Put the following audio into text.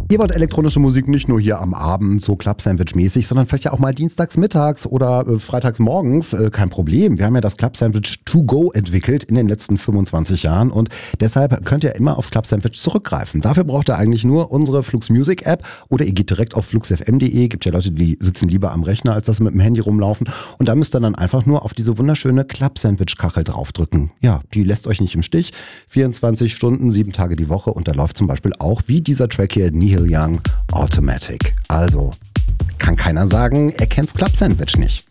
Ihr wollt elektronische Musik nicht nur hier am Abend, so Club-Sandwich-mäßig, sondern vielleicht ja auch mal dienstags mittags oder freitags morgens. Kein Problem. Wir haben ja das Club-Sandwich To Go entwickelt in den letzten 25 Jahren und deshalb könnt ihr immer aufs Club-Sandwich zurückgreifen. Dafür braucht ihr eigentlich nur unsere Flux Music App oder ihr geht direkt auf fluxfm.de. Gibt ja Leute, die sitzen lieber am Rechner, als dass sie mit dem Handy rumlaufen. Und da müsst ihr dann einfach nur auf diese wunderschöne Club-Sandwich-Kachel draufdrücken. Ja, die lässt euch nicht im Stich. 24 Stunden, 7 Tage die Woche und da läuft zum Beispiel auch wie dieser Track hier Neil Young Automatic. Also kann keiner sagen, er kennt's Club Sandwich nicht.